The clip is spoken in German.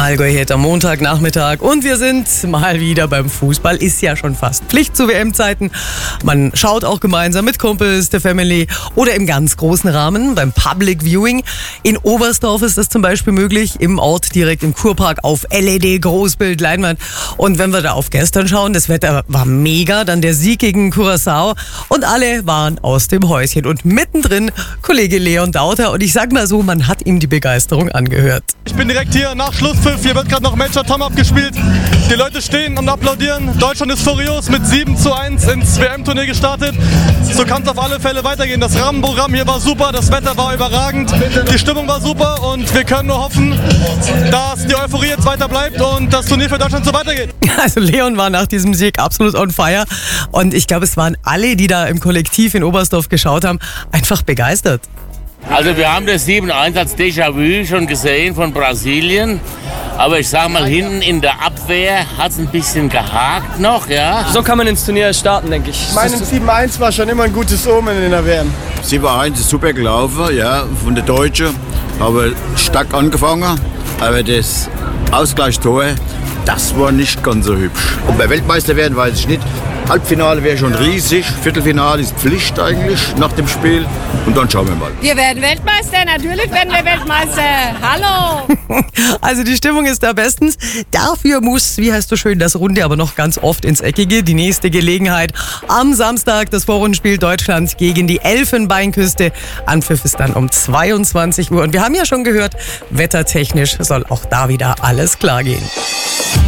Allgäu hält am Montagnachmittag und wir sind mal wieder beim Fußball. Ist ja schon fast Pflicht zu WM-Zeiten. Man schaut auch gemeinsam mit Kumpels, der Family oder im ganz großen Rahmen beim Public Viewing. In Oberstdorf ist das zum Beispiel möglich, im Ort direkt im Kurpark auf LED, Großbild, Leinwand. Und wenn wir da auf gestern schauen, das Wetter war mega, dann der Sieg gegen Curaçao und alle waren aus dem Häuschen. Und mittendrin Kollege Leon Dauter und ich sag mal so, man hat ihm die Begeisterung angehört. Ich bin direkt hier nach Schlusspfiff, hier wird gerade noch Major Tom abgespielt. Die Leute stehen und applaudieren. Deutschland ist furios mit 7:1 ins WM-Turnier gestartet. So kann es auf alle Fälle weitergehen. Das Rahmenprogramm hier war super, das Wetter war überragend, die Stimmung war super und wir können nur hoffen, dass die Euphorie jetzt weiter bleibt und das Turnier für Deutschland so weitergeht. Also Leon war nach diesem Sieg absolut on fire und ich glaube, es waren alle, die da im Kollektiv in Oberstdorf geschaut haben, einfach begeistert. Also wir haben das 7:1 als Déjà-vu schon gesehen von Brasilien. Aber ich sag mal, hinten in der Abwehr hat es ein bisschen gehakt noch, ja. So kann man ins Turnier starten, denke ich. Ich meine, 7:1 war schon immer ein gutes Omen in der WM. 7:1 ist super gelaufen, ja, von der Deutschen. Aber stark angefangen, aber das Ausgleichstor, das war nicht ganz so hübsch. Und bei Weltmeister werden weiß ich nicht. Halbfinale wäre schon riesig, Viertelfinale ist Pflicht eigentlich nach dem Spiel und dann schauen wir mal. Wir werden Weltmeister, natürlich werden wir Weltmeister. Hallo! Also die Stimmung ist da bestens. Dafür muss, wie heißt so schön, das Runde aber noch ganz oft ins Eckige. Die nächste Gelegenheit am Samstag, das Vorrundenspiel Deutschland gegen die Elfenbeinküste. Anpfiff ist dann um 22 Uhr. Und wir haben ja schon gehört, wettertechnisch soll auch da wieder alles klar gehen.